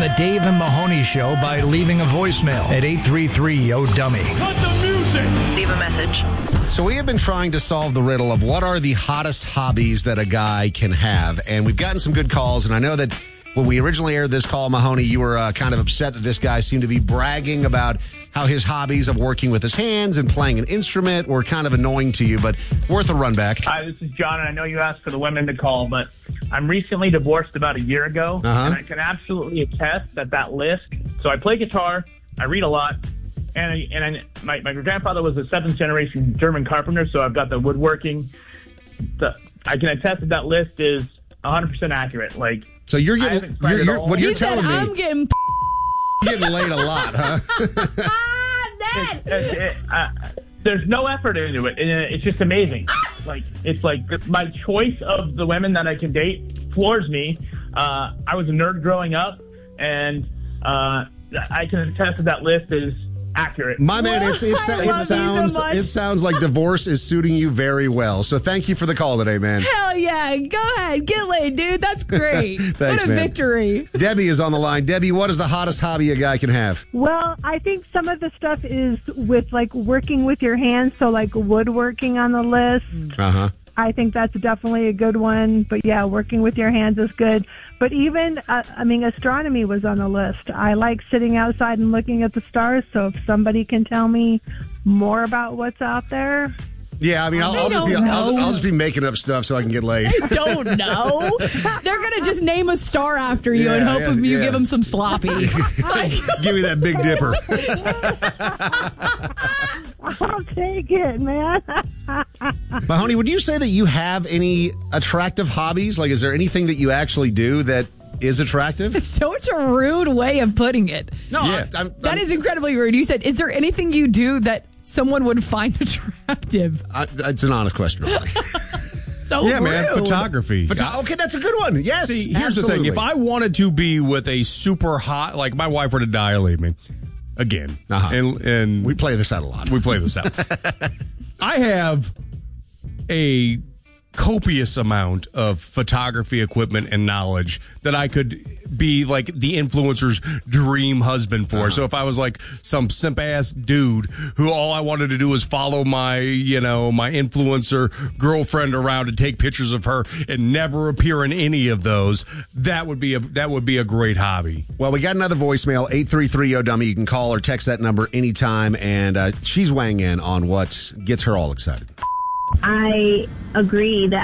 the Dave and Mahoney Show by leaving a voicemail at 833-YO-DUMMY. Cut the music! Leave a message. So we have been trying to solve the riddle of what are the hottest hobbies that a guy can have. And we've gotten some good calls. And I know that when we originally aired this call, Mahoney, you were kind of upset that this guy seemed to be bragging about how his hobbies of working with his hands and playing an instrument were kind of annoying to you, but worth a run back. Hi, this is John, and I know you asked for the women to call, but I'm recently divorced about a year ago, and I can absolutely attest that list. So I play guitar, I read a lot, and my grandfather was a 7th generation German carpenter, so I've got the woodworking. I can attest that list is 100% accurate. Like, so you're getting, what you're telling me, I'm getting laid a lot, huh? There's no effort into it, and it's just amazing. It's like my choice of the women that I can date floors me. I was a nerd growing up, and I can attest that list is accurate. My man, it sounds like divorce is suiting you very well. So thank you for the call today, man. Hell yeah. Go ahead. Get laid, dude. That's great. Thanks, what a man. Victory. Debbie is on the line. Debbie, what is the hottest hobby a guy can have? Well, I think some of the stuff is with, like, working with your hands, so, like, woodworking on the list. Uh-huh. I think that's definitely a good one. But, yeah, working with your hands is good. But even, astronomy was on the list. I like sitting outside and looking at the stars, so if somebody can tell me more about what's out there. Yeah, I mean, I'll just be making up stuff so I can get laid. I don't know. They're going to just name a star after you and hope you give them some sloppy. Give me that Big Dipper. I'll take it, man. Mahoney, would you say that you have any attractive hobbies? Like, is there anything that you actually do that is attractive? It's such a rude way of putting it. No, yeah. That is incredibly rude. You said, is there anything you do that someone would find attractive? It's an honest question. So yeah, rude. man, photography. Okay, that's a good one. Yes. See, here's the thing. If I wanted to be with a super hot, like my wife were to die or leave me, again, and we play this out a lot. We play this out. I have a copious amount of photography equipment and knowledge that I could be like the influencer's dream husband for. So if I was like some simp ass dude who all I wanted to do was follow my influencer girlfriend around and take pictures of her and never appear in any of those, that would be a great hobby. Well, we got another voicemail, 833-YO-DUMMY. You can call or text that number anytime, and she's weighing in on what gets her all excited. I agree that